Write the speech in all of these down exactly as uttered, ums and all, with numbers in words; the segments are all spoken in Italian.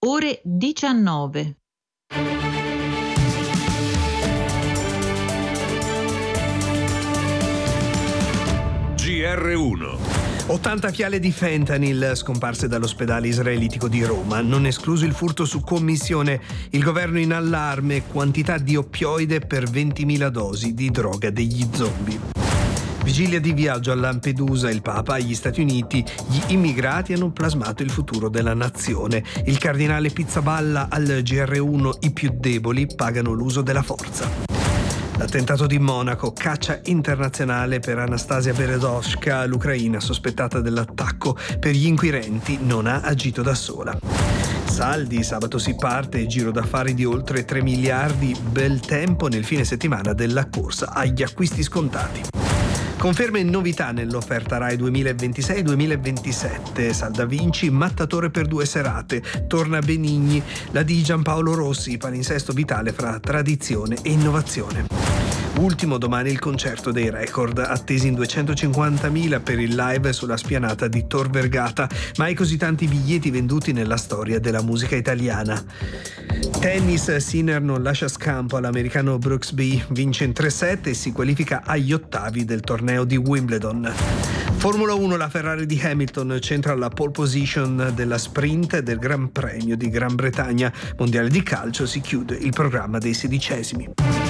ore diciannove. G R uno. ottanta fiale di fentanyl scomparse dall'ospedale israelitico di Roma, non escluso il furto su commissione. Il governo in allarme, quantità di oppioide per ventimila dosi di droga degli zombie. Vigilia di viaggio a Lampedusa, il Papa agli Stati Uniti, gli immigrati hanno plasmato il futuro della nazione. Il cardinale Pizzaballa al G R uno, i più deboli pagano l'uso della forza. L'attentato di Monaco, caccia internazionale per Anastasia Berezovska, l'Ucraina sospettata dell'attacco. Per gli inquirenti non ha agito da sola. Saldi, sabato si parte, giro d'affari di oltre tre miliardi, bel tempo nel fine settimana della corsa agli acquisti scontati. Conferme e novità nell'offerta Rai duemilaventisei duemilaventisette. Salda Vinci, mattatore per due serate. Torna Benigni, la di Giampaolo Rossi, palinsesto vitale fra tradizione e innovazione. Ultimo domani il concerto dei record, attesi in duecentocinquantamila per il live sulla spianata di Tor Vergata, mai così tanti biglietti venduti nella storia della musica italiana. Tennis, Sinner non lascia scampo all'americano Brooksby, vince in tre set e si qualifica agli ottavi del torneo di Wimbledon. Formula uno, la Ferrari di Hamilton centra la pole position della sprint del Gran Premio di Gran Bretagna. Mondiale di calcio, si chiude il programma dei sedicesimi.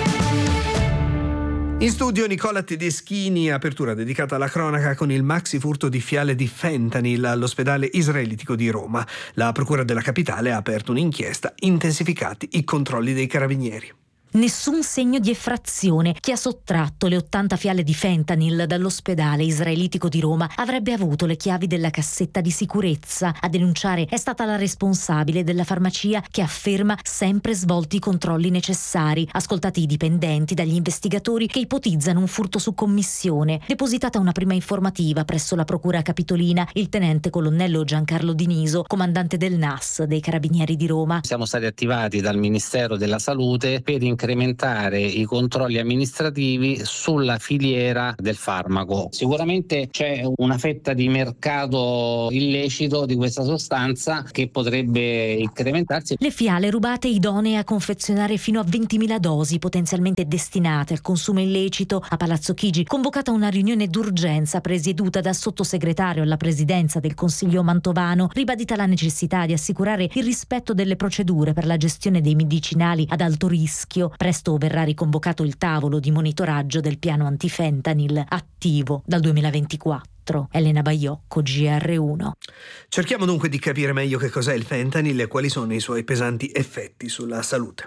In studio Nicola Tedeschini, apertura dedicata alla cronaca con il maxi furto di fiale di fentanyl all'ospedale israelitico di Roma. La procura della capitale ha aperto un'inchiesta, intensificati i controlli dei carabinieri. Nessun segno di effrazione. Chi ha sottratto le ottanta fiale di fentanyl dall'ospedale israelitico di Roma avrebbe avuto le chiavi della cassetta di sicurezza. A denunciare è stata la responsabile della farmacia, che afferma sempre svolti i controlli necessari. Ascoltati i dipendenti dagli investigatori che ipotizzano un furto su commissione. Depositata una prima informativa presso la procura capitolina, il tenente colonnello Giancarlo Diniso, comandante del N A S dei Carabinieri di Roma. Siamo stati attivati dal Ministero della Salute per incrementare i controlli amministrativi sulla filiera del farmaco. Sicuramente c'è una fetta di mercato illecito di questa sostanza che potrebbe incrementarsi. Le fiale rubate idonee a confezionare fino a ventimila dosi potenzialmente destinate al consumo illecito. A Palazzo Chigi convocata una riunione d'urgenza presieduta dal sottosegretario alla presidenza del Consiglio Mantovano, ribadita la necessità di assicurare il rispetto delle procedure per la gestione dei medicinali ad alto rischio. Presto verrà riconvocato il tavolo di monitoraggio del piano antifentanyl attivo dal duemilaventiquattro. Elena Baiocco, G R uno. Cerchiamo dunque di capire meglio che cos'è il fentanyl e quali sono i suoi pesanti effetti sulla salute.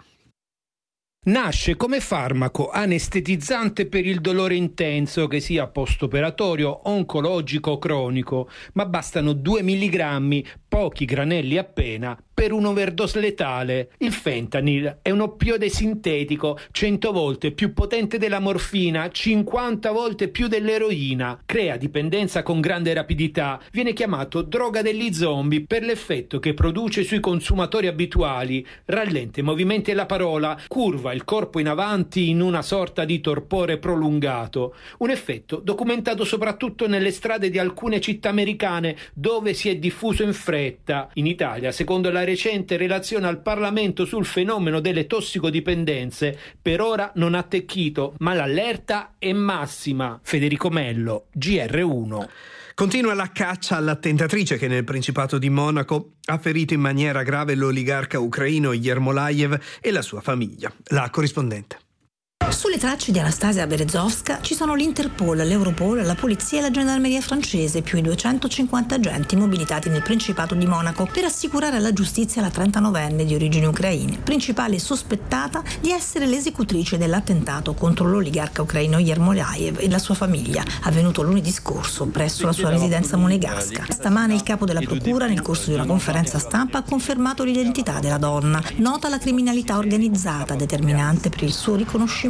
Nasce come farmaco anestetizzante per il dolore intenso, che sia post-operatorio, oncologico o cronico, ma bastano due milligrammi, pochi granelli appena, per un'overdose letale. Il fentanyl è un oppioide sintetico cento volte più potente della morfina, cinquanta volte più dell'eroina. Crea dipendenza con grande rapidità. Viene chiamato droga degli zombie per l'effetto che produce sui consumatori abituali. Rallenta i movimenti della parola, curva il corpo in avanti in una sorta di torpore prolungato. Un effetto documentato soprattutto nelle strade di alcune città americane, dove si è diffuso in fretta. In Italia, secondo la recente relazione al Parlamento sul fenomeno delle tossicodipendenze, per ora non ha attecchito, ma l'allerta è massima. Federico Mello, G R uno. Continua la caccia all'attentatrice che nel Principato di Monaco ha ferito in maniera grave l'oligarca ucraino Yermolayev e la sua famiglia. La corrispondente. Sulle tracce di Anastasia Berezovska ci sono l'Interpol, l'Europol, la polizia e la gendarmeria francese, più i duecentocinquanta agenti mobilitati nel Principato di Monaco per assicurare alla giustizia la trentanovenne di origini ucraine, principale sospettata di essere l'esecutrice dell'attentato contro l'oligarca ucraino Yermolayev e la sua famiglia, avvenuto lunedì scorso presso la sua residenza monegasca. Stamane il capo della procura, nel corso di una conferenza stampa, ha confermato l'identità della donna, nota alla criminalità organizzata, determinante per il suo riconoscimento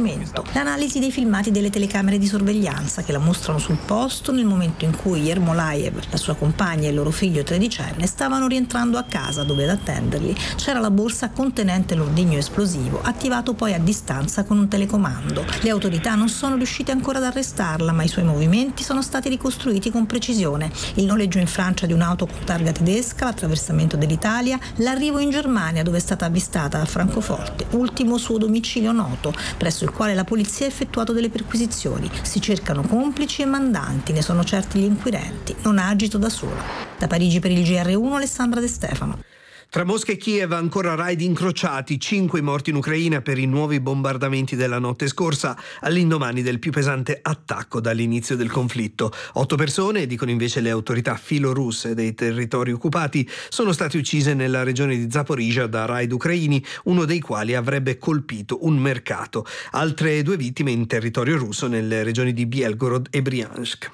momento. L'analisi dei filmati delle telecamere di sorveglianza che la mostrano sul posto nel momento in cui Ermolaev, la sua compagna e il loro figlio tredicenne stavano rientrando a casa, dove ad attenderli c'era la borsa contenente l'ordigno esplosivo, attivato poi a distanza con un telecomando. Le autorità non sono riuscite ancora ad arrestarla, ma i suoi movimenti sono stati ricostruiti con precisione. Il noleggio in Francia di un'auto con targa tedesca, l'attraversamento dell'Italia, l'arrivo in Germania, dove è stata avvistata a Francoforte, ultimo suo domicilio noto, presso il quale la polizia ha effettuato delle perquisizioni. Si cercano complici e mandanti, ne sono certi gli inquirenti. Non ha agito da sola. Da Parigi per il G R uno, Alessandra De Stefano. Tra Mosca e Kiev ancora raid incrociati, cinque morti in Ucraina per i nuovi bombardamenti della notte scorsa, all'indomani del più pesante attacco dall'inizio del conflitto. Otto persone, dicono invece le autorità filorusse dei territori occupati, sono state uccise nella regione di Zaporizhzhia da raid ucraini, uno dei quali avrebbe colpito un mercato. Altre due vittime in territorio russo nelle regioni di Belgorod e Briansk.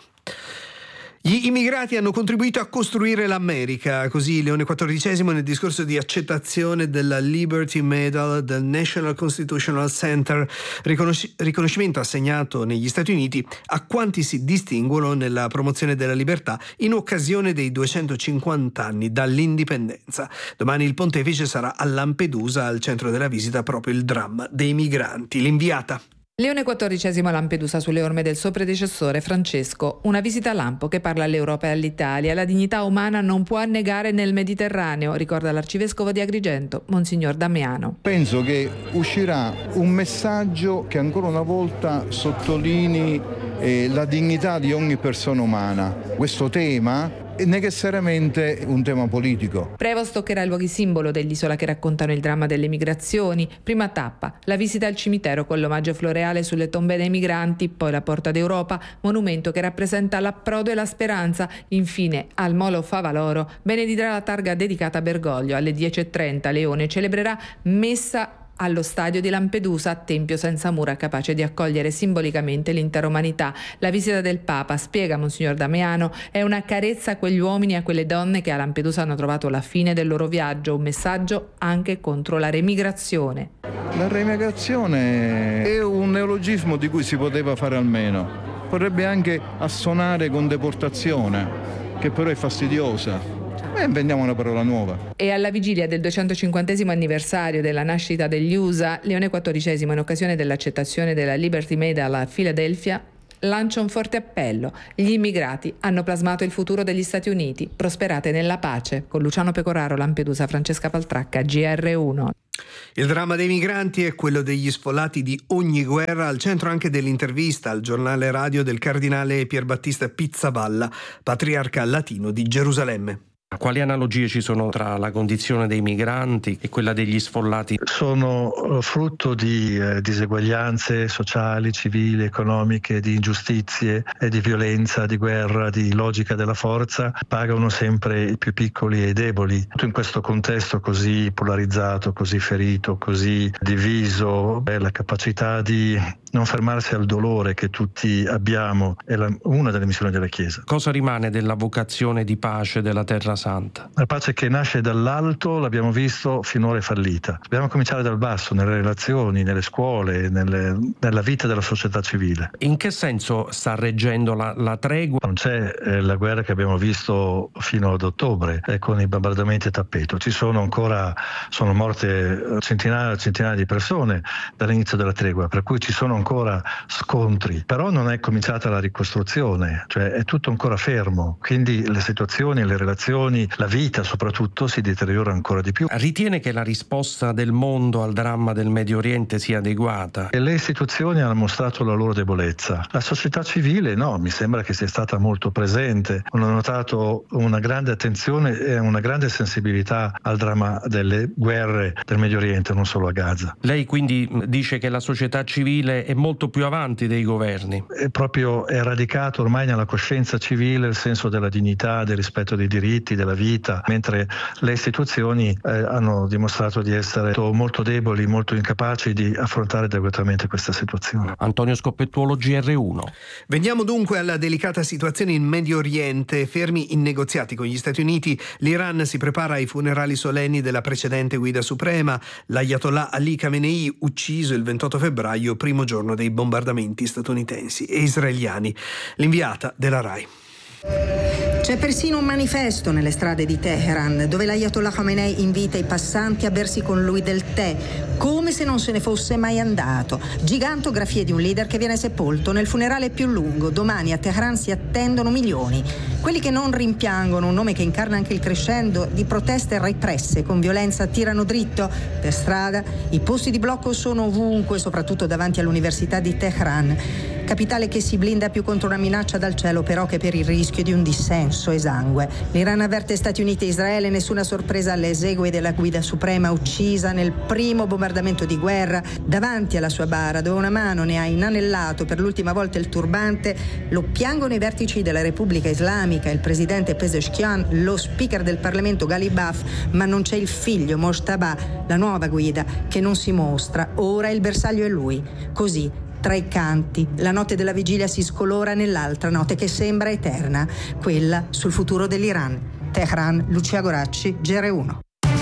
Gli immigrati hanno contribuito a costruire l'America, così Leone quattordicesimo nel discorso di accettazione della Liberty Medal del National Constitutional Center, riconosci- riconoscimento assegnato negli Stati Uniti a quanti si distinguono nella promozione della libertà in occasione dei duecentocinquanta anni dall'indipendenza. Domani il pontefice sarà a Lampedusa, al centro della visita proprio il dramma dei migranti. L'inviata. Leone quattordicesimo a Lampedusa sulle orme del suo predecessore Francesco, una visita lampo che parla all'Europa e all'Italia. La dignità umana non può annegare nel Mediterraneo, ricorda l'arcivescovo di Agrigento, Monsignor Damiano. Penso che uscirà un messaggio che ancora una volta sottolinei eh, la dignità di ogni persona umana. Questo tema è necessariamente un tema politico. Prevost toccherà i luoghi simbolo dell'isola che raccontano il dramma delle migrazioni. Prima tappa, la visita al cimitero con l'omaggio floreale sulle tombe dei migranti, poi la Porta d'Europa, monumento che rappresenta l'approdo e la speranza. Infine, al Molo Favaloro, beneditrà la targa dedicata a Bergoglio. Alle dieci e trenta Leone celebrerà messa allo stadio di Lampedusa, tempio senza mura capace di accogliere simbolicamente l'intera umanità. La visita del Papa, spiega Monsignor Damiano, è una carezza a quegli uomini e a quelle donne che a Lampedusa hanno trovato la fine del loro viaggio, un messaggio anche contro la remigrazione. La remigrazione è un neologismo di cui si poteva fare almeno. Potrebbe anche assonare con deportazione, che però è fastidiosa. E inventiamo una parola nuova. E alla vigilia del duecentocinquantesimo anniversario della nascita degli U S A, Leone quattordicesimo, in occasione dell'accettazione della Liberty Medal a Filadelfia, lancia un forte appello. Gli immigrati hanno plasmato il futuro degli Stati Uniti. Prosperate nella pace. Con Luciano Pecoraro, Lampedusa, Francesca Paltracca, G R uno. Il dramma dei migranti è quello degli sfollati di ogni guerra, al centro anche dell'intervista al giornale radio del cardinale Pierbattista Pizzaballa, patriarca latino di Gerusalemme. Quali analogie ci sono tra la condizione dei migranti e quella degli sfollati? Sono frutto di eh, diseguaglianze sociali, civili, economiche, di ingiustizie, e di violenza, di guerra, di logica della forza. Pagano sempre i più piccoli e i deboli. In questo contesto così polarizzato, così ferito, così diviso, è la capacità di non fermarsi al dolore che tutti abbiamo è la, una delle missioni della Chiesa. Cosa rimane della vocazione di pace della Terra Santa? La pace che nasce dall'alto l'abbiamo visto finora è fallita. Dobbiamo cominciare dal basso, nelle relazioni, nelle scuole, nelle, nella vita della società civile. In che senso sta reggendo la, la tregua? Non c'è eh, la guerra che abbiamo visto fino ad ottobre eh, con i bombardamenti a tappeto. Ci sono ancora, sono morte centinaia e centinaia di persone dall'inizio della tregua, per cui ci sono ancora scontri, però non è cominciata la ricostruzione, cioè è tutto ancora fermo, quindi le situazioni, le relazioni, la vita soprattutto si deteriora ancora di più. Ritiene che la risposta del mondo al dramma del Medio Oriente sia adeguata? E le istituzioni hanno mostrato la loro debolezza. La società civile no, mi sembra che sia stata molto presente. Ho notato una grande attenzione e una grande sensibilità al dramma delle guerre del Medio Oriente, non solo a Gaza. Lei quindi dice che la società civile è molto più avanti dei governi? È proprio è radicato ormai nella coscienza civile il senso della dignità, del rispetto dei diritti, della vita, mentre le istituzioni eh, hanno dimostrato di essere molto deboli, molto incapaci di affrontare adeguatamente questa situazione. Antonio Scoppettuolo, G R uno. Veniamo dunque alla delicata situazione in Medio Oriente. Fermi i negoziati con gli Stati Uniti, l'Iran si prepara ai funerali solenni della precedente guida suprema, l'Ayatollah Ali Khamenei, ucciso il ventotto febbraio, primo giorno giorno dei bombardamenti statunitensi e israeliani. L'inviata della RAI. C'è persino un manifesto nelle strade di Teheran dove l'Ayatollah Khamenei invita i passanti a bersi con lui del tè, come se non se ne fosse mai andato. Gigantografie di un leader che viene sepolto nel funerale più lungo. Domani a Teheran si attendono milioni. Quelli che non rimpiangono un nome che incarna anche il crescendo di proteste represse con violenza tirano dritto per strada. I posti di blocco sono ovunque, soprattutto davanti all'Università di Teheran. Capitale che si blinda più contro una minaccia dal cielo però che per il rischio di un dissenso esangue. L'Iran avverte Stati Uniti e Israele, nessuna sorpresa alle esegue della guida suprema uccisa nel primo bombardamento di guerra davanti alla sua bara, dove una mano ne ha inanellato per l'ultima volta il turbante. Lo piangono i vertici della Repubblica Islamica, il presidente Pezeshkian, lo speaker del Parlamento Ghalibaf, ma non c'è il figlio Mojtaba, la nuova guida, che non si mostra. Ora il bersaglio è lui. Così, tra i canti, la notte della vigilia si scolora nell'altra notte che sembra eterna, quella sul futuro dell'Iran. Teheran, Lucia Goracci, G R uno.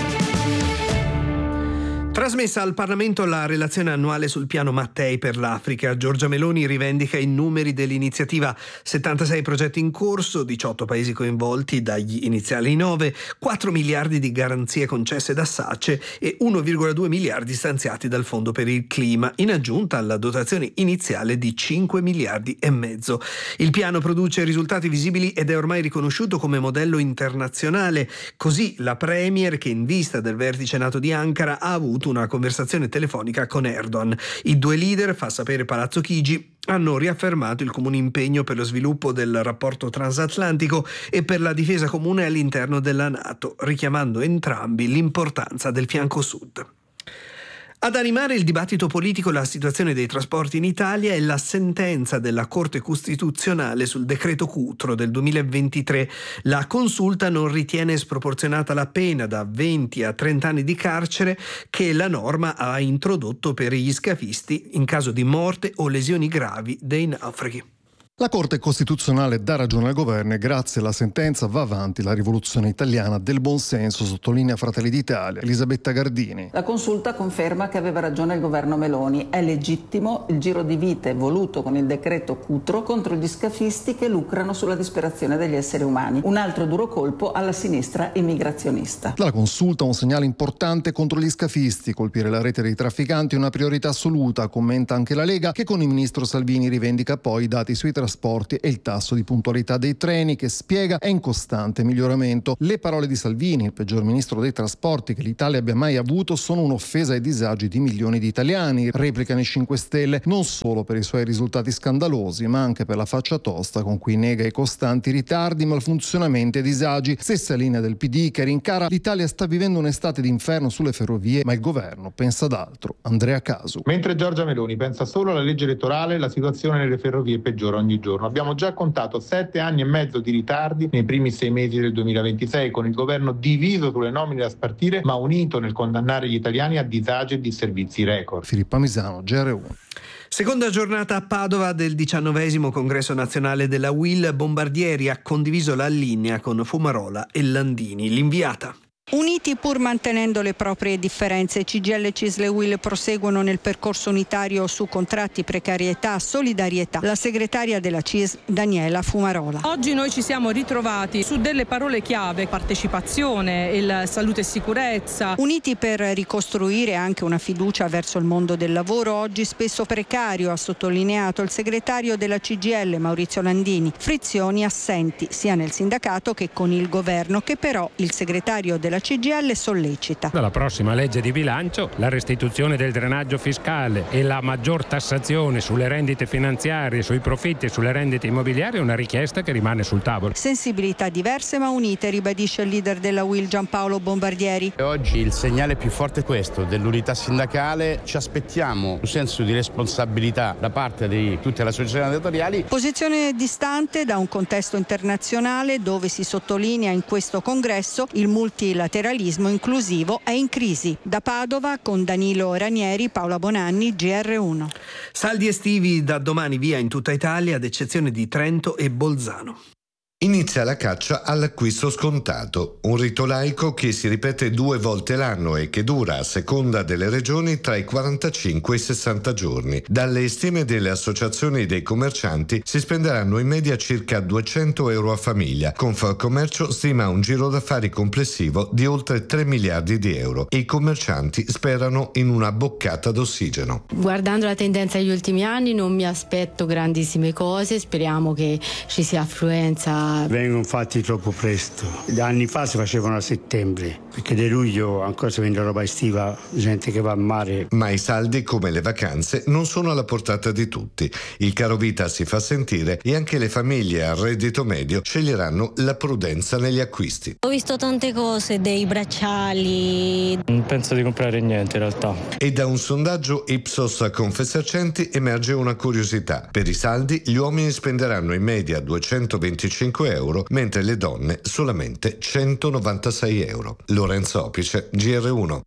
Trasmessa al Parlamento la relazione annuale sul piano Mattei per l'Africa, Giorgia Meloni rivendica i numeri dell'iniziativa: settantasei progetti in corso, diciotto paesi coinvolti dagli iniziali nove, quattro miliardi di garanzie concesse da SACE e uno virgola due miliardi stanziati dal Fondo per il Clima, in aggiunta alla dotazione iniziale di cinque miliardi e mezzo. Il piano produce risultati visibili ed è ormai riconosciuto come modello internazionale. Così la Premier, che in vista del vertice NATO di Ankara ha avuto una conversazione telefonica con Erdogan. I due leader, fa sapere Palazzo Chigi, hanno riaffermato il comune impegno per lo sviluppo del rapporto transatlantico e per la difesa comune all'interno della NATO, richiamando entrambi l'importanza del fianco sud. Ad animare il dibattito politico la situazione dei trasporti in Italia è la sentenza della Corte Costituzionale sul decreto Cutro del duemilaventitré. La consulta non ritiene sproporzionata la pena da venti a trenta anni di carcere che la norma ha introdotto per gli scafisti in caso di morte o lesioni gravi dei naufraghi. La Corte Costituzionale dà ragione al governo e grazie alla sentenza va avanti la rivoluzione italiana del buonsenso, sottolinea Fratelli d'Italia. Elisabetta Gardini. La consulta conferma che aveva ragione il governo Meloni. È legittimo il giro di vite voluto con il decreto Cutro contro gli scafisti che lucrano sulla disperazione degli esseri umani. Un altro duro colpo alla sinistra immigrazionista. La consulta un segnale importante contro gli scafisti. Colpire la rete dei trafficanti è una priorità assoluta, commenta anche la Lega, che con il ministro Salvini rivendica poi i dati sui trasporti e il tasso di puntualità dei treni, che spiega è in costante miglioramento. Le parole di Salvini, il peggior ministro dei trasporti che l'Italia abbia mai avuto, sono un'offesa ai disagi di milioni di italiani, replicano i cinque Stelle, non solo per i suoi risultati scandalosi, ma anche per la faccia tosta con cui nega i costanti ritardi, malfunzionamenti e disagi. Stessa linea del P D, che rincara l'Italia sta vivendo un'estate d'inferno sulle ferrovie, ma il governo pensa ad altro. Andrea Casu. Mentre Giorgia Meloni pensa solo alla legge elettorale, la situazione nelle ferrovie peggiora ogni giorno. Abbiamo già contato sette anni e mezzo di ritardi nei primi sei mesi del duemilaventisei, con il governo diviso sulle nomine da spartire, ma unito nel condannare gli italiani a disagi e disservizi record. Filippa Misano, G R uno. Seconda giornata a Padova del diciannovesimo congresso nazionale della U I L. Bombardieri ha condiviso la linea con Fumarola e Landini. L'inviata. Uniti pur mantenendo le proprie differenze, C G I L, C I S L e U I L proseguono nel percorso unitario su contratti, precarietà, solidarietà. La segretaria della C I S, Daniela Fumarola. Oggi noi ci siamo ritrovati su delle parole chiave: partecipazione, il salute e sicurezza. Uniti per ricostruire anche una fiducia verso il mondo del lavoro, oggi spesso precario, ha sottolineato il segretario della C G I L, Maurizio Landini. Frizioni assenti sia nel sindacato che con il governo, che però il segretario della C G I L sollecita. Dalla prossima legge di bilancio la restituzione del drenaggio fiscale e la maggior tassazione sulle rendite finanziarie, sui profitti e sulle rendite immobiliari è una richiesta che rimane sul tavolo. Sensibilità diverse ma unite, ribadisce il leader della U I L Giampaolo Bombardieri. E oggi il segnale più forte è questo, dell'unità sindacale. Ci aspettiamo un senso di responsabilità da parte di tutte le associazioni datoriali. Posizione distante da un contesto internazionale dove si sottolinea in questo congresso il multilateralismo inclusivo è in crisi. Da Padova con Danilo Ranieri, Paola Bonanni, G R uno. Saldi estivi da domani via in tutta Italia, ad eccezione di Trento e Bolzano. Inizia la caccia all'acquisto scontato, un rito laico che si ripete due volte l'anno e che dura, a seconda delle regioni, tra i quarantacinque e i sessanta giorni. Dalle stime delle associazioni dei commercianti si spenderanno in media circa duecento euro a famiglia. Confcommercio stima un giro d'affari complessivo di oltre tre miliardi di euro e i commercianti sperano in una boccata d'ossigeno. Guardando la tendenza degli ultimi anni non mi aspetto grandissime cose, speriamo che ci sia affluenza. Vengono fatti troppo presto. Da anni fa si facevano a settembre, perché di luglio ancora si vende roba estiva, gente che va al mare. Ma i saldi, come le vacanze, non sono alla portata di tutti. Il caro vita si fa sentire e anche le famiglie a reddito medio sceglieranno la prudenza negli acquisti. Ho visto tante cose, dei bracciali. Non penso di comprare niente in realtà. E da un sondaggio Ipsos Confesercenti emerge una curiosità. Per i saldi gli uomini spenderanno in media duecentoventicinque euro, mentre le donne solamente centonovantasei euro. Lorenzo Opice, G R uno.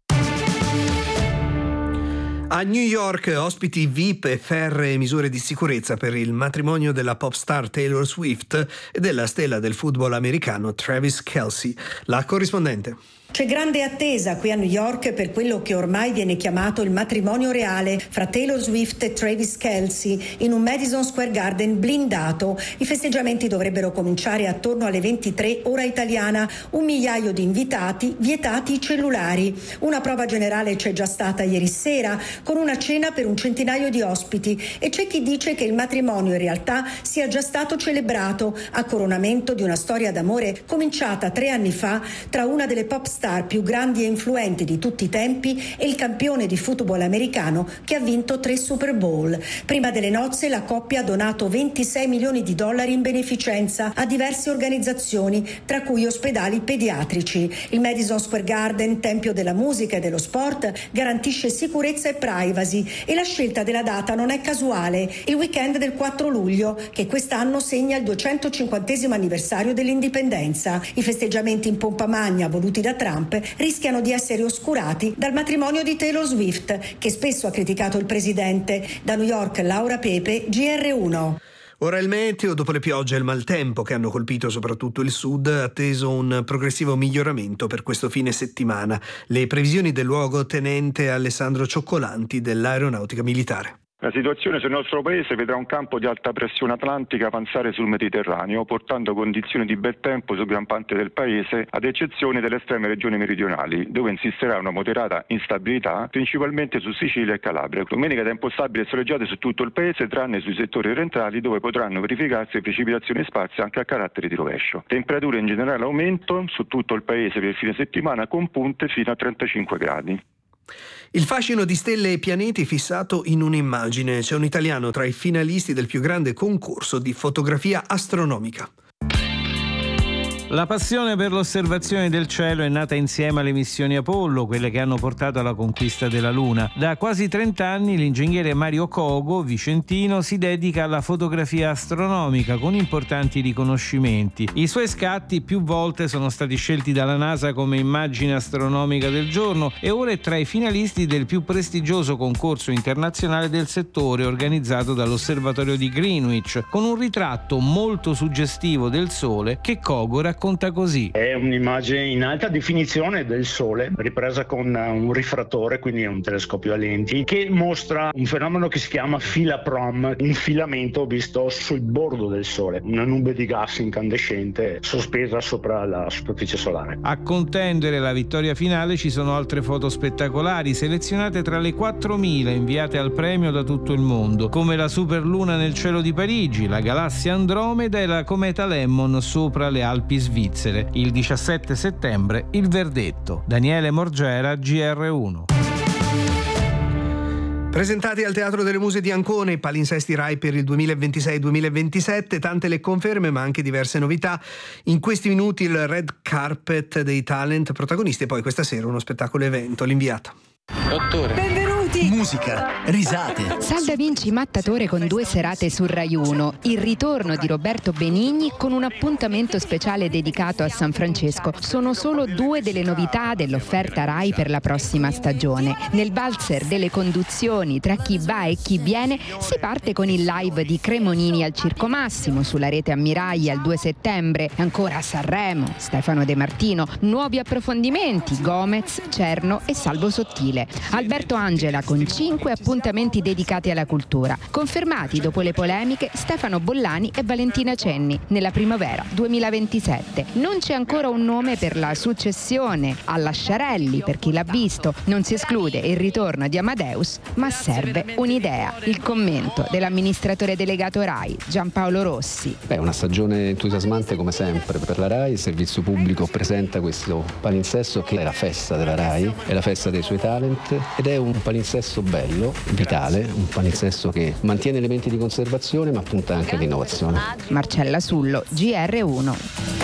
A New York ospiti V I P e ferree misure di sicurezza per il matrimonio della pop star Taylor Swift e della stella del football americano Travis Kelce. La corrispondente. C'è grande attesa qui a New York per quello che ormai viene chiamato il matrimonio reale fra Taylor Swift e Travis Kelce in un Madison Square Garden blindato. I festeggiamenti dovrebbero cominciare attorno alle ventitré ora italiana. Un migliaio di invitati, vietati i cellulari. Una prova generale c'è già stata ieri sera con una cena per un centinaio di ospiti e c'è chi dice che il matrimonio in realtà sia già stato celebrato a coronamento di una storia d'amore cominciata tre anni fa tra una delle pop star più grandi e influenti di tutti i tempi e il campione di football americano che ha vinto tre Super Bowl. Prima delle nozze la coppia ha donato ventisei milioni di dollari in beneficenza a diverse organizzazioni, tra cui ospedali pediatrici. Il Madison Square Garden, tempio della musica e dello sport, garantisce sicurezza e privacy e la scelta della data non è casuale. Il weekend del quattro luglio, che quest'anno segna il duecentocinquantesimo anniversario dell'indipendenza. I festeggiamenti in pompa magna voluti da Trump rischiano di essere oscurati dal matrimonio di Taylor Swift, che spesso ha criticato il presidente. Da New York, Laura Pepe, G R uno. Ora il meteo, dopo le piogge e il maltempo che hanno colpito soprattutto il sud, atteso un progressivo miglioramento per questo fine settimana. Le previsioni del luogotenente Alessandro Cioccolanti dell'Aeronautica Militare. La situazione sul nostro paese vedrà un campo di alta pressione atlantica avanzare sul Mediterraneo, portando condizioni di bel tempo su gran parte del paese, ad eccezione delle estreme regioni meridionali, dove insisterà una moderata instabilità, principalmente su Sicilia e Calabria. Domenica tempo stabile e soleggiato su tutto il paese, tranne sui settori orientali, dove potranno verificarsi precipitazioni sparse anche a carattere di rovescio. Temperature in generale aumento su tutto il paese per il fine settimana, con punte fino a trentacinque gradi. Il fascino di stelle e pianeti fissato in un'immagine. C'è un italiano tra i finalisti del più grande concorso di fotografia astronomica. La passione per l'osservazione del cielo è nata insieme alle missioni Apollo, quelle che hanno portato alla conquista della Luna. Da quasi trenta anni l'ingegnere Mario Cogo, vicentino, si dedica alla fotografia astronomica con importanti riconoscimenti. I suoi scatti più volte sono stati scelti dalla NASA come immagine astronomica del giorno e ora è tra i finalisti del più prestigioso concorso internazionale del settore organizzato dall'osservatorio di Greenwich, con un ritratto molto suggestivo del Sole che Cogo racconta così. È un'immagine in alta definizione del Sole, ripresa con un rifrattore, quindi un telescopio a lenti, che mostra un fenomeno che si chiama filaprom, un filamento visto sul bordo del Sole, una nube di gas incandescente sospesa sopra la superficie solare. A contendere la vittoria finale ci sono altre foto spettacolari, selezionate tra le quattromila inviate al premio da tutto il mondo, come la superluna nel cielo di Parigi, la galassia Andromeda e la cometa Lemmon sopra le Alpi svizzere. Il diciassette settembre il verdetto. Daniele Morgera, G R uno. Presentati al Teatro delle Muse di Ancona i palinsesti Rai per il duemilaventisei duemilaventisette, tante le conferme ma anche diverse novità. In questi minuti il red carpet dei talent protagonisti e poi questa sera uno spettacolo evento. L'inviato. Dottore. Benvenuti! Musica, risate. Sal da Vinci mattatore con due serate su Rai uno. Il ritorno di Roberto Benigni con un appuntamento speciale dedicato a San Francesco. Sono solo due delle novità dell'offerta Rai per la prossima stagione. Nel valzer delle conduzioni tra chi va e chi viene si parte con il live di Cremonini al Circo Massimo, sulla rete Ammiraglia il due settembre. Ancora a Sanremo, Stefano De Martino. Nuovi approfondimenti, Gomez, Cerno e Salvo Sottile. Alberto Angela con cinque appuntamenti dedicati alla cultura. Confermati dopo le polemiche Stefano Bollani e Valentina Cenni nella primavera duemilaventisette. Non c'è ancora un nome per la successione alla Sciarelli, per chi l'ha visto. Non si esclude il ritorno di Amadeus, ma serve un'idea. Il commento dell'amministratore delegato Rai, Giampaolo Rossi. È una stagione entusiasmante come sempre per la Rai. Il servizio pubblico presenta questo palinsesto che è la festa della Rai, è la festa dei suoi talent ed è un palinsesto bello, vitale, un palinsesto che mantiene elementi di conservazione ma punta anche all'innovazione. Marcella Sullo, G R uno.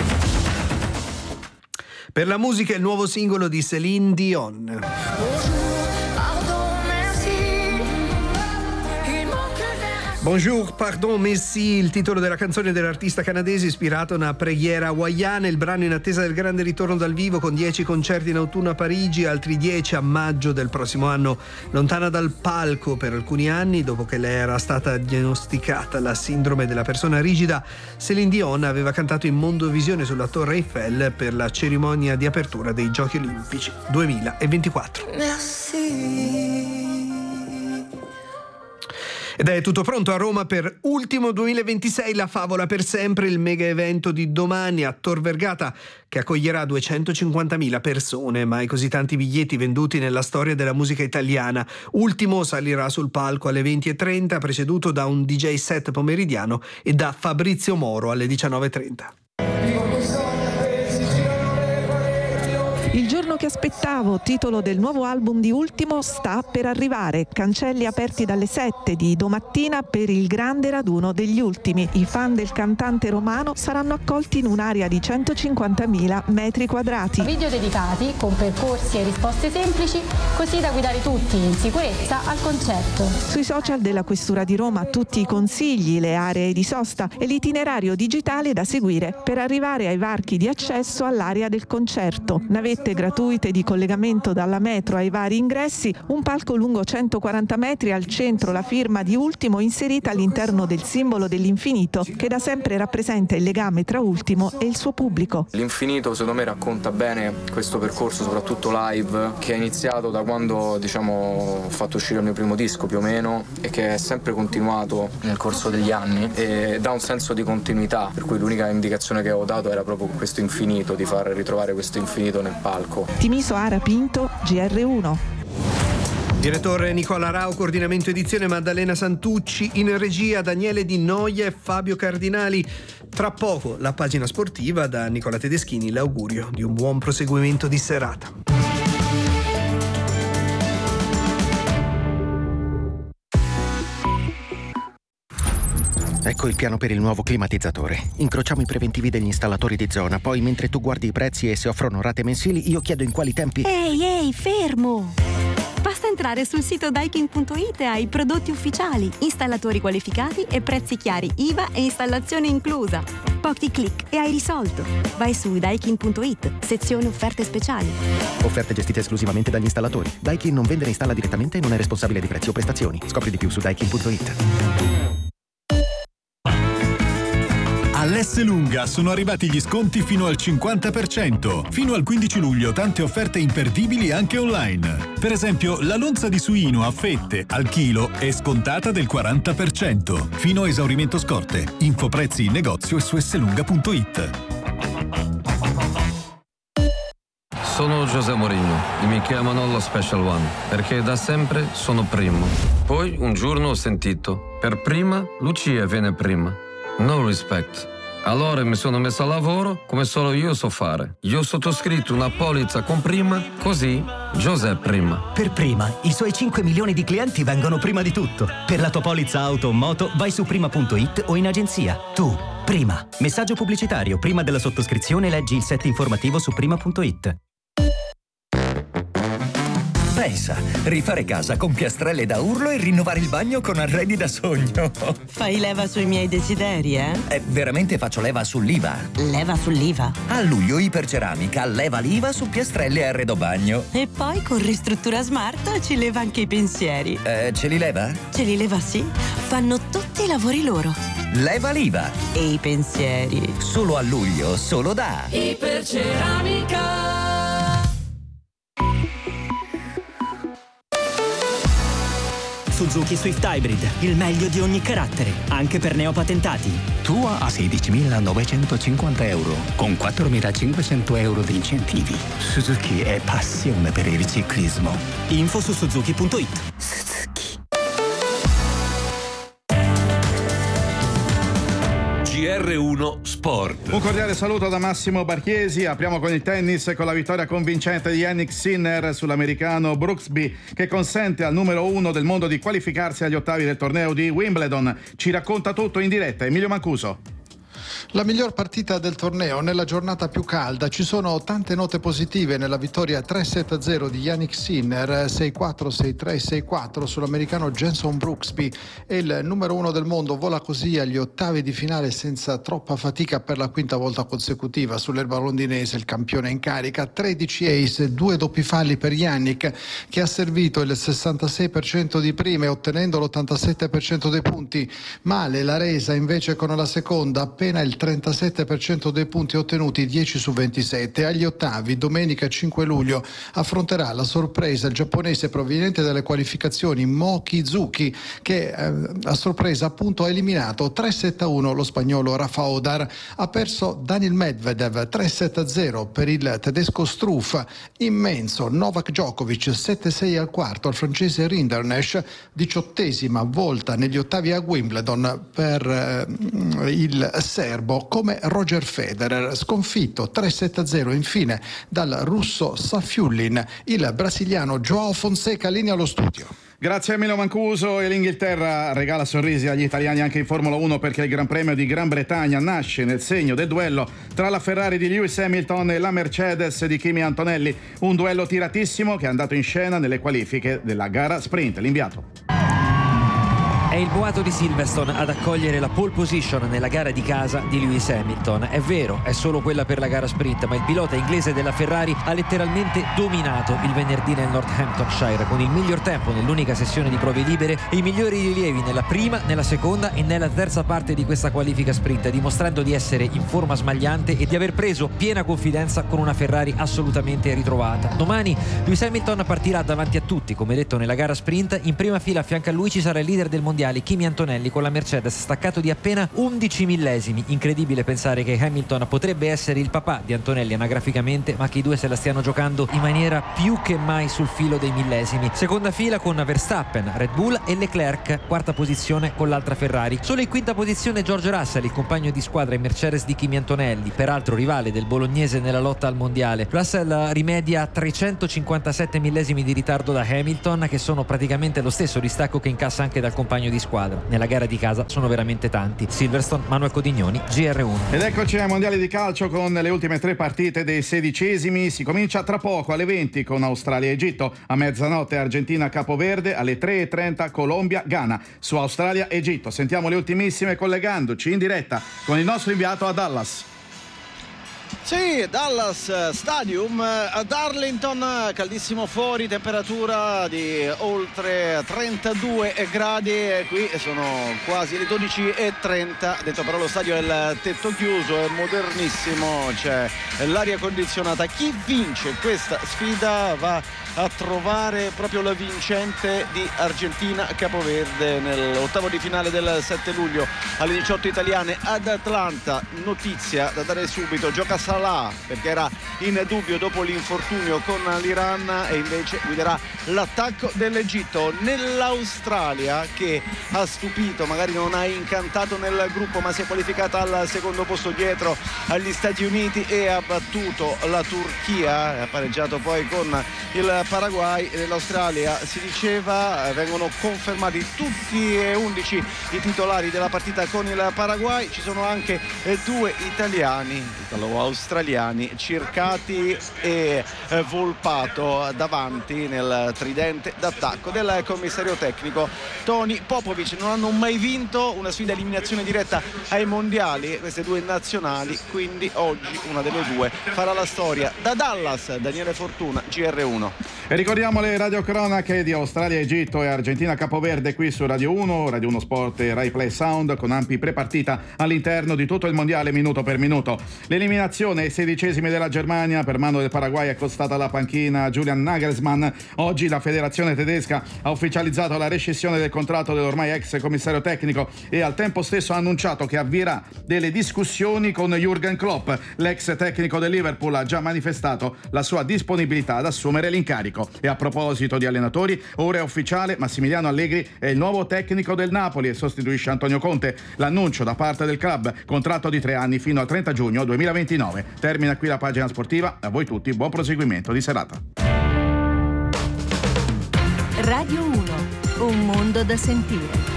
Per la musica il nuovo singolo di Céline Dion. Bonjour, pardon, merci, il titolo della canzone dell'artista canadese ispirato a una preghiera hawaiana. Il brano in attesa del grande ritorno dal vivo con dieci concerti in autunno a Parigi, altri dieci a maggio del prossimo anno. Lontana dal palco per alcuni anni, dopo che le era stata diagnosticata la sindrome della persona rigida, Céline Dion aveva cantato in Mondovisione sulla Torre Eiffel per la cerimonia di apertura dei Giochi Olimpici duemilaventiquattro. Merci. Ed è tutto pronto a Roma per Ultimo duemilaventisei, la favola per sempre, il mega evento di domani a Tor Vergata che accoglierà duecentocinquantamila persone, mai così tanti biglietti venduti nella storia della musica italiana. Ultimo salirà sul palco alle venti e trenta, preceduto da un D J set pomeridiano e da Fabrizio Moro alle diciannove e trenta. Il giorno che aspettavo, titolo del nuovo album di Ultimo, sta per arrivare. Cancelli aperti dalle sette di domattina per il grande raduno degli ultimi. I fan del cantante romano saranno accolti in un'area di centocinquantamila metri quadrati. Video dedicati con percorsi e risposte semplici, così da guidare tutti in sicurezza al concerto. Sui social della Questura di Roma tutti i consigli, le aree di sosta e l'itinerario digitale da seguire per arrivare ai varchi di accesso all'area del concerto. Navette gratuite di collegamento dalla metro ai vari ingressi, un palco lungo centoquaranta metri, al centro la firma di Ultimo inserita all'interno del simbolo dell'infinito che da sempre rappresenta il legame tra Ultimo e il suo pubblico. L'infinito secondo me racconta bene questo percorso, soprattutto live, che è iniziato da quando diciamo ho fatto uscire il mio primo disco più o meno e che è sempre continuato nel corso degli anni e dà un senso di continuità, per cui l'unica indicazione che avevo dato era proprio questo infinito, di far ritrovare questo infinito nel palco. Timiso Ara Pinto, G R uno. Direttore Nicola Rao, coordinamento edizione Maddalena Santucci, in regia Daniele Di Noia e Fabio Cardinali. Tra poco la pagina sportiva, da Nicola Tedeschini l'augurio di un buon proseguimento di serata. Ecco il piano per il nuovo climatizzatore. Incrociamo i preventivi degli installatori di zona, poi mentre tu guardi i prezzi e se offrono rate mensili, io chiedo in quali tempi... Ehi, ehi, fermo! Basta entrare sul sito Daikin punto it e hai prodotti ufficiali, installatori qualificati e prezzi chiari, I V A e installazione inclusa. Pochi click e hai risolto. Vai su Daikin punto it, sezione offerte speciali. Offerte gestite esclusivamente dagli installatori. Daikin non vende e installa direttamente e non è responsabile di prezzi o prestazioni. Scopri di più su Daikin punto it. All'Esselunga sono arrivati gli sconti fino al cinquanta per cento. Fino al quindici luglio tante offerte imperdibili anche online. Per esempio, la lonza di suino a fette al chilo è scontata del quaranta per cento. Fino a esaurimento scorte. Info prezzi in negozio e su esselunga punto it. Sono José Mourinho e mi chiamano lo Special One perché da sempre sono primo. Poi un giorno ho sentito: per prima Lucia viene prima. No respect. Allora mi sono messo a lavoro come solo io so fare. Io ho sottoscritto una polizza con prima, così José prima. Per prima, i suoi cinque milioni di clienti vengono prima di tutto. Per la tua polizza auto o moto vai su prima punto it o in agenzia. Tu, prima. Messaggio pubblicitario. Prima della sottoscrizione leggi il set informativo su prima punto it. Pensa, rifare casa con piastrelle da urlo e rinnovare il bagno con arredi da sogno. Fai leva sui miei desideri, eh? Eh, veramente faccio leva sull'I V A. Leva sull'I V A? A luglio Iperceramica leva l'I V A su piastrelle e arredo bagno. E poi con Ristruttura Smart ci leva anche i pensieri. Eh, ce li leva? Ce li leva, sì. Fanno tutti i lavori loro. Leva l'I V A. E i pensieri. Solo a luglio, solo da Iperceramica. Suzuki Swift Hybrid, il meglio di ogni carattere, anche per neopatentati. Tua a sedicimilanovecentocinquanta euro, con quattromilacinquecento euro di incentivi. Suzuki è passione per il ciclismo. Info su suzuki punto it. G R uno Sport. Un cordiale saluto da Massimo Barchiesi. Apriamo con il tennis con la vittoria convincente di Jannik Sinner sull'americano Brooksby, che consente al numero uno del mondo di qualificarsi agli ottavi del torneo di Wimbledon. Ci racconta tutto in diretta Emilio Mancuso. La miglior partita del torneo nella giornata più calda. Ci sono tante note positive nella vittoria tre sette a zero di Jannik Sinner, sei quattro sei tre sei quattro sull'americano Jenson Brooksby, e il numero uno del mondo vola così agli ottavi di finale senza troppa fatica per la quinta volta consecutiva sull'erba londinese. Il campione in carica, tredici ace, due doppi falli per Jannik, che ha servito il sessantasei per cento di prime ottenendo l'ottantasette per cento dei punti. Male la resa invece con la seconda, appena il trentasette per cento dei punti ottenuti, dieci su ventisette. Agli ottavi, domenica cinque luglio, affronterà la sorpresa il giapponese proveniente dalle qualificazioni Mochizuki, che eh, a sorpresa appunto ha eliminato tre sette a uno lo spagnolo Rafa Odar. Ha perso Daniil Medvedev tre sette a zero per il tedesco Struff. Immenso Novak Djokovic sette sei al quarto al francese Rinderknecht, diciottesima volta negli ottavi a Wimbledon per eh, il serbo, come Roger Federer, sconfitto tre sette a zero infine dal russo Safiullin. Il brasiliano Joao Fonseca linea allo studio. Grazie a Emilio Mancuso. E l'Inghilterra regala sorrisi agli italiani anche in Formula uno, perché il Gran Premio di Gran Bretagna nasce nel segno del duello tra la Ferrari di Lewis Hamilton e la Mercedes di Kimi Antonelli, un duello tiratissimo che è andato in scena nelle qualifiche della gara sprint. L'inviato. È il boato di Silverstone ad accogliere la pole position nella gara di casa di Lewis Hamilton. È vero, è solo quella per la gara sprint, ma il pilota inglese della Ferrari ha letteralmente dominato il venerdì nel Northamptonshire, con il miglior tempo nell'unica sessione di prove libere e i migliori rilievi nella prima, nella seconda e nella terza parte di questa qualifica sprint, dimostrando di essere in forma smagliante e di aver preso piena confidenza con una Ferrari assolutamente ritrovata. Domani Lewis Hamilton partirà davanti a tutti, come detto nella gara sprint. In prima fila a fianco a lui ci sarà il leader del mondiale Kimi Antonelli con la Mercedes, staccato di appena undici millesimi. Incredibile pensare che Hamilton potrebbe essere il papà di Antonelli anagraficamente, ma che i due se la stiano giocando in maniera più che mai sul filo dei millesimi. Seconda fila con Verstappen, Red Bull e Leclerc, quarta posizione con l'altra Ferrari. Solo in quinta posizione George Russell, il compagno di squadra in Mercedes di Kimi Antonelli, peraltro rivale del bolognese nella lotta al mondiale. Russell rimedia trecentocinquantasette millesimi di ritardo da Hamilton, che sono praticamente lo stesso distacco che incassa anche dal compagno di squadra. Nella gara di casa sono veramente tanti. Silverstone, Manuel Codignoni, G R uno. Ed eccoci ai mondiali di calcio con le ultime tre partite dei sedicesimi. Si comincia tra poco alle venti con Australia e Egitto, a mezzanotte Argentina Capoverde, alle tre e trenta Colombia Ghana. Su Australia e Egitto sentiamo le ultimissime collegandoci in diretta con il nostro inviato a Dallas. Sì, Dallas Stadium ad Arlington, caldissimo fuori, temperatura di oltre trentadue gradi, qui sono quasi le dodici e trenta, detto però lo stadio è il tetto chiuso, è modernissimo, c'è l'aria condizionata. Chi vince questa sfida va a trovare proprio la vincente di Argentina Capoverde nell'ottavo di finale del sette luglio alle diciotto italiane ad Atlanta. Notizia da dare subito: gioca Salah perché era in dubbio dopo l'infortunio con l'Iran e invece guiderà l'attacco dell'Egitto. Nell'Australia, che ha stupito, magari non ha incantato nel gruppo, ma si è qualificata al secondo posto dietro agli Stati Uniti e ha battuto la Turchia, ha pareggiato poi con il Paraguay. Nell'Australia, si diceva, vengono confermati tutti e undici i titolari della partita con il Paraguay. Ci sono anche due italiani, italo-australiani, australiani, Circati e eh, Volpato davanti nel tridente d'attacco del commissario tecnico Toni Popovic. Non hanno mai vinto una sfida eliminazione diretta ai mondiali queste due nazionali, quindi oggi una delle due farà la storia. Da Dallas, Daniele Fortuna, G R uno. E ricordiamo le radiocronache di Australia, Egitto e Argentina Capoverde qui su Radio uno, Radio uno Sport e Rai Play Sound, con ampi prepartita all'interno di tutto il mondiale minuto per minuto. L'eliminazione ai sedicesimi della Germania per mano del Paraguay è costata la panchina Julian Nagelsmann. Oggi la federazione tedesca ha ufficializzato la rescissione del contratto dell'ormai ex commissario tecnico e al tempo stesso ha annunciato che avvierà delle discussioni con Jürgen Klopp. L'ex tecnico del Liverpool ha già manifestato la sua disponibilità ad assumere l'incarico. E a proposito di allenatori, ora è ufficiale: Massimiliano Allegri è il nuovo tecnico del Napoli e sostituisce Antonio Conte. L'annuncio da parte del club: contratto di tre anni fino al trenta giugno duemilaventinove. Termina qui la pagina sportiva. A voi tutti buon proseguimento di serata. Radio uno, un mondo da sentire.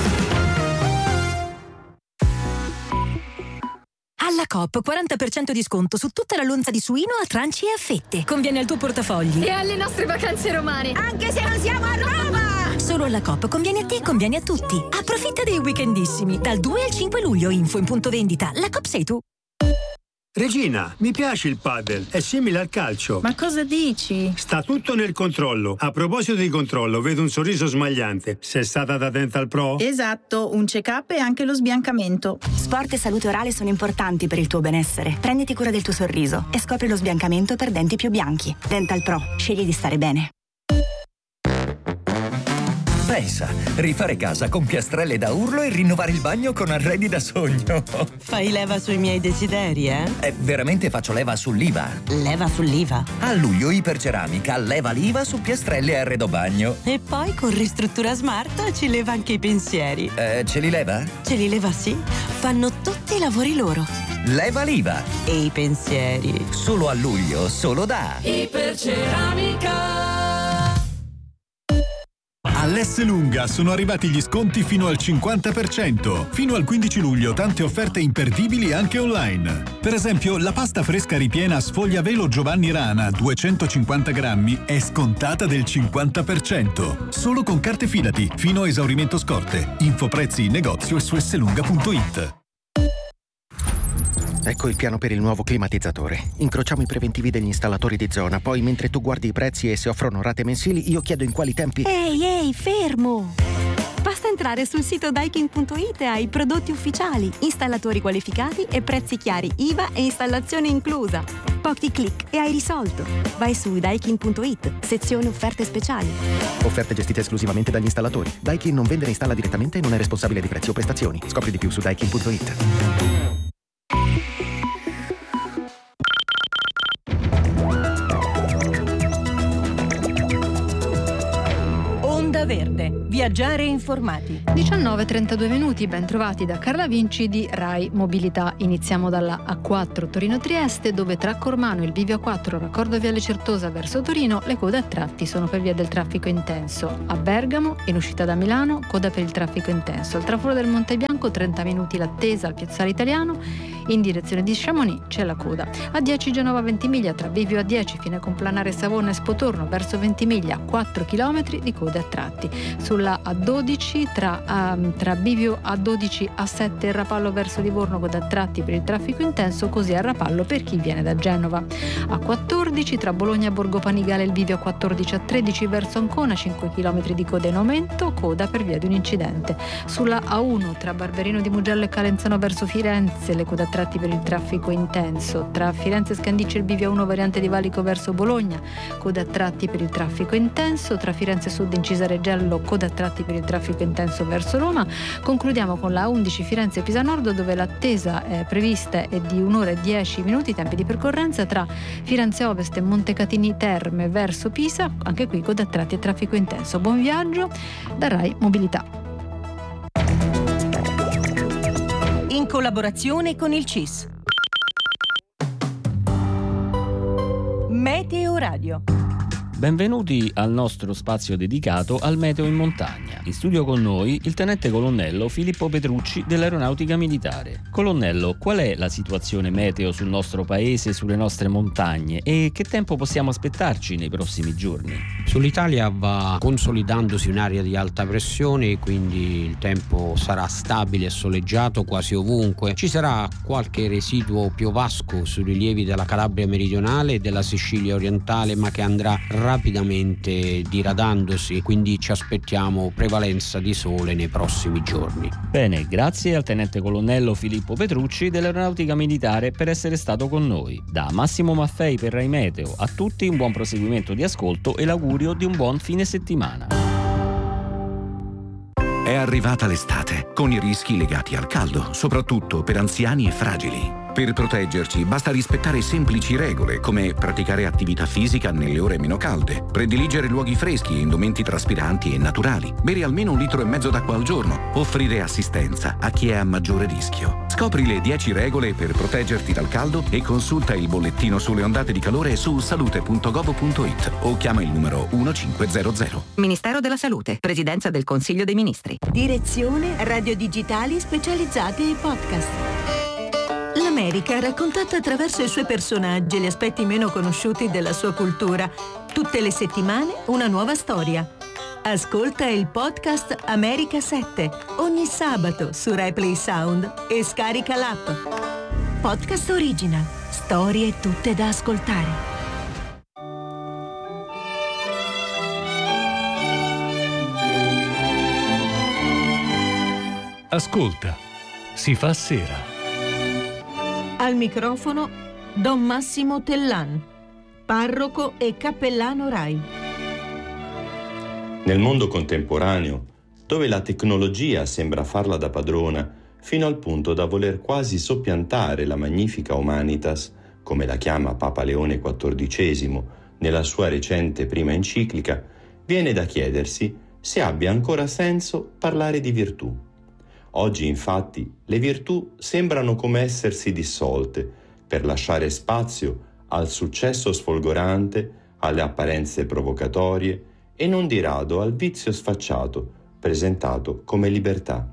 Alla Coop quaranta per cento di sconto su tutta la lonza di suino a tranci e a fette. Conviene al tuo portafogli e alle nostre vacanze romane, anche se non siamo a Roma. Solo alla Coop conviene a te e conviene a tutti. Approfitta dei weekendissimi dal due al cinque luglio. Info in punto vendita. La Coop sei tu. Regina, mi piace il padel, è simile al calcio. Ma cosa dici? Sta tutto nel controllo. A proposito di controllo, vedo un sorriso smagliante. Sei stata da Dental Pro? Esatto, un check-up e anche lo sbiancamento. Sport e salute orale sono importanti per il tuo benessere. Prenditi cura del tuo sorriso e scopri lo sbiancamento per denti più bianchi. Dental Pro, scegli di stare bene. Pensa, rifare casa con piastrelle da urlo e rinnovare il bagno con arredi da sogno. Fai leva sui miei desideri, eh? Eh, veramente faccio leva sull'I V A. Leva sull'I V A? A luglio Iperceramica leva l'I V A su piastrelle e arredo bagno. E poi con Ristruttura Smart ci leva anche i pensieri. Eh, ce li leva? Ce li leva, sì. Fanno tutti i lavori loro. Leva l'I V A. E i pensieri. Solo a luglio, solo da Iperceramica. All'Esselunga sono arrivati gli sconti fino al cinquanta per cento. Fino al quindici luglio tante offerte imperdibili anche online. Per esempio, la pasta fresca ripiena sfoglia velo Giovanni Rana duecentocinquanta grammi è scontata del cinquanta per cento. Solo con carte Fidati, fino a esaurimento scorte. Info prezzi in negozio e su esselunga punto it. Ecco il piano per il nuovo climatizzatore. Incrociamo i preventivi degli installatori di zona, poi mentre tu guardi i prezzi e se offrono rate mensili, io chiedo in quali tempi... Ehi, ehi, fermo! Basta entrare sul sito daikin punto it e hai prodotti ufficiali, installatori qualificati e prezzi chiari, I V A e installazione inclusa. Pochi click e hai risolto. Vai su daikin punto it, sezione offerte speciali. Offerte gestite esclusivamente dagli installatori. Daikin non vende e installa direttamente e non è responsabile di prezzi o prestazioni. Scopri di più su daikin punto it. Onda Verde, viaggiare informati. diciannove e trentadue minuti, ben trovati da Carla Vinci di Rai Mobilità. Iniziamo dalla A quattro Torino-Trieste, dove tra Cormano e il bivio A quattro raccordo Viale Certosa verso Torino le code a tratti sono per via del traffico intenso. A Bergamo, in uscita da Milano, coda per il traffico intenso. Al traforo del Monte Bianco trenta minuti l'attesa al Piazzale Italiano. In direzione di Chamonix c'è la coda. A dieci Genova Ventimiglia, tra bivio A dieci fine Complanare Savona e Spotorno verso Ventimiglia, quattro chilometri di code a tratti. Sulla A dodici tra, um, tra bivio A dodici A sette e Rapallo verso Livorno, coda a tratti per il traffico intenso, così a Rapallo per chi viene da Genova. A quattordici tra Bologna e Borgo Panigale il bivio A quattordici A tredici verso Ancona, cinque chilometri di coda in aumento, coda per via di un incidente. Sulla A uno tra Barberino di Mugello e Calenzano verso Firenze le code a tratti per il traffico intenso. Tra Firenze e Scandicci il bivio A uno variante di Valico verso Bologna, coda a tratti per il traffico intenso. Tra Firenze Sud in Cisareggello, coda a tratti per il traffico intenso verso Roma. Concludiamo con la A undici Firenze Pisa Nord, dove l'attesa è prevista è di un'ora e dieci minuti. Tempi di percorrenza tra Firenze Ovest e Montecatini Terme verso Pisa, anche qui coda a tratti e traffico intenso. Buon viaggio da Rai Mobilità. In collaborazione con il C I S. Meteo Radio. Benvenuti al nostro spazio dedicato al meteo in montagna. In studio con noi il tenente colonnello Filippo Petrucci dell'Aeronautica Militare. Colonnello, qual è la situazione meteo sul nostro paese e sulle nostre montagne e che tempo possiamo aspettarci nei prossimi giorni? Sull'Italia va consolidandosi un'area di alta pressione, quindi il tempo sarà stabile e soleggiato quasi ovunque. Ci sarà qualche residuo piovasco sui rilievi della Calabria meridionale e della Sicilia orientale, ma che andrà rapidamente diradandosi, quindi ci aspettiamo prevalenza di sole nei prossimi giorni. Bene, grazie al tenente colonnello Filippo Petrucci dell'Aeronautica Militare per essere stato con noi. Da Massimo Maffei per Rai Meteo, a tutti un buon proseguimento di ascolto e l'augurio di un buon fine settimana. È arrivata l'estate, con i rischi legati al caldo, soprattutto per anziani e fragili. Per proteggerci basta rispettare semplici regole, come praticare attività fisica nelle ore meno calde, prediligere luoghi freschi e indumenti traspiranti e naturali, bere almeno un litro e mezzo d'acqua al giorno, offrire assistenza a chi è a maggiore rischio. Scopri le dieci regole per proteggerti dal caldo e consulta il bollettino sulle ondate di calore su salute punto gov punto it o chiama il numero quindici hundred. Ministero della Salute, Presidenza del Consiglio dei Ministri. Direzione Radio Digitali Specializzate e Podcast. L'America raccontata attraverso i suoi personaggi e gli aspetti meno conosciuti della sua cultura. Tutte le settimane una nuova storia. Ascolta il podcast America sette ogni sabato su RaiPlay Sound e scarica l'app. Podcast Original. Storie tutte da ascoltare. Ascolta, si fa sera. Al microfono Don Massimo Tellan, parroco e cappellano Rai. Nel mondo contemporaneo, dove la tecnologia sembra farla da padrona, fino al punto da voler quasi soppiantare la magnifica humanitas, come la chiama Papa Leone quattordicesimo nella sua recente prima enciclica, viene da chiedersi se abbia ancora senso parlare di virtù. Oggi, infatti, le virtù sembrano come essersi dissolte per lasciare spazio al successo sfolgorante, alle apparenze provocatorie e non di rado al vizio sfacciato, presentato come libertà.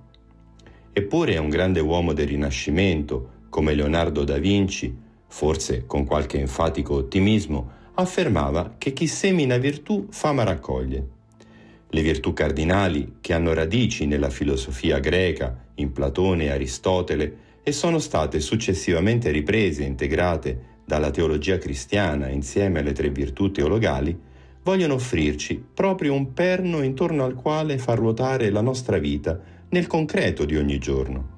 Eppure un grande uomo del Rinascimento, come Leonardo da Vinci, forse con qualche enfatico ottimismo, affermava che chi semina virtù fama raccoglie. Le virtù cardinali, che hanno radici nella filosofia greca, in Platone e Aristotele, e sono state successivamente riprese e integrate dalla teologia cristiana insieme alle tre virtù teologali, vogliono offrirci proprio un perno intorno al quale far ruotare la nostra vita nel concreto di ogni giorno.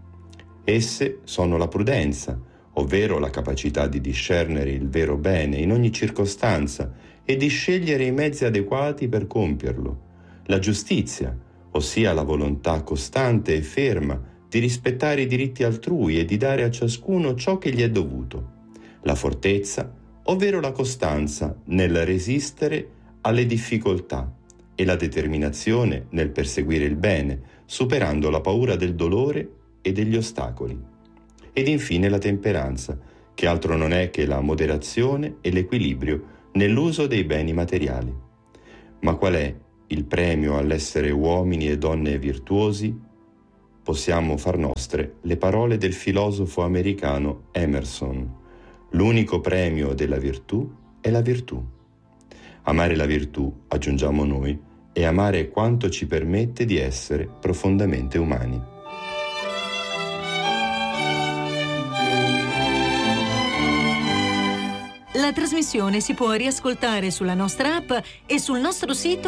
Esse sono la prudenza, ovvero la capacità di discernere il vero bene in ogni circostanza e di scegliere i mezzi adeguati per compierlo. La giustizia, ossia la volontà costante e ferma di rispettare i diritti altrui e di dare a ciascuno ciò che gli è dovuto. La fortezza, ovvero la costanza nel resistere alle difficoltà e la determinazione nel perseguire il bene, superando la paura del dolore e degli ostacoli. Ed infine la temperanza, che altro non è che la moderazione e l'equilibrio nell'uso dei beni materiali. Ma qual è il premio all'essere uomini e donne virtuosi? Possiamo far nostre le parole del filosofo americano Emerson: l'unico premio della virtù è la virtù. Amare la virtù, aggiungiamo noi, è amare quanto ci permette di essere profondamente umani. La trasmissione si può riascoltare sulla nostra app e sul nostro sito